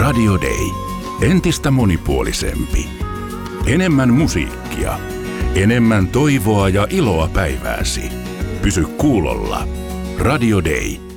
Radio Day. Entistä monipuolisempi. Enemmän musiikkia. Enemmän toivoa ja iloa päivääsi. Pysy kuulolla. Radio Day.